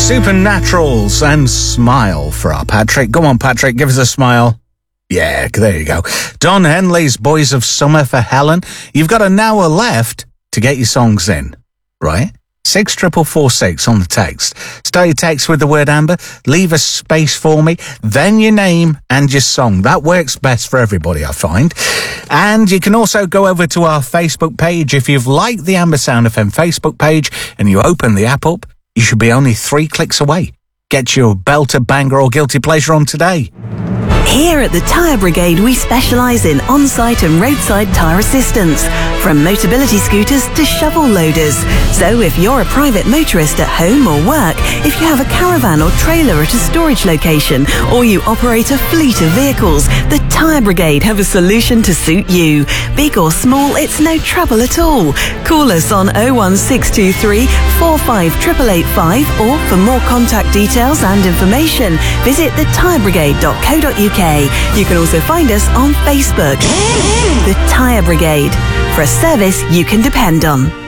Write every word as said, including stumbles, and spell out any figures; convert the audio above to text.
Supernaturals and Smile for our Patrick. Go on, Patrick, give us a smile. Yeah, there you go. Don Henley's Boys of Summer for Helen. You've got an hour left to get your songs in, right? Six triple four six on the text. Start your text with the word Amber. Leave a space for me. Then your name and your song. That works best for everybody, I find. And you can also go over to our Facebook page. If you've liked the Amber Sound F M Facebook page and you open the app up, you should be only three clicks away. Get your belter, banger or guilty pleasure on today. Here at the Tyre Brigade, we specialise in on-site and roadside tyre assistance, from Motability scooters to shovel loaders. So if you're a private motorist at home or work, if you have a caravan or trailer at a storage location, or you operate a fleet of vehicles, the Tyre Brigade have a solution to suit you. Big or small, it's no trouble at all. Call us on oh one six two three, four five eight eight eight five, or for more contact details and information, visit the tyre brigade dot co dot uk. You can also find us on Facebook. The Tyre Brigade, for a service you can depend on.